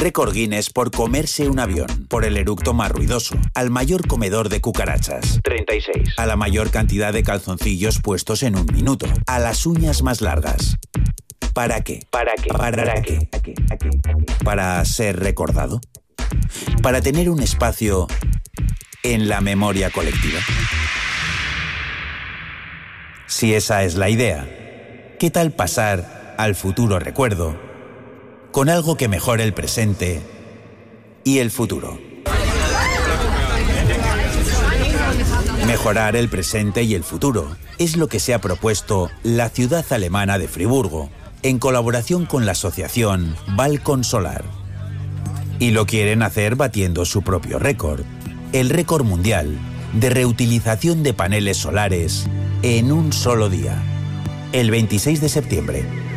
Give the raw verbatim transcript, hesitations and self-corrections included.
Récord Guinness por comerse un avión, por el eructo más ruidoso, al mayor comedor de cucarachas, treinta y seis, a la mayor cantidad de calzoncillos puestos en un minuto, a las uñas más largas. ¿Para qué? ¿Para qué? ¿Para qué? ¿Para ser recordado? ¿Para tener un espacio en la memoria colectiva? Si esa es la idea, ¿qué tal pasar al futuro recuerdo con algo que mejore el presente y el futuro? Mejorar el presente y el futuro es lo que se ha propuesto la ciudad alemana de Friburgo, en colaboración con la asociación Balcon Solar. Y lo quieren hacer batiendo su propio récord, el récord mundial de reutilización de paneles solares en un solo día. El veintiséis de septiembre,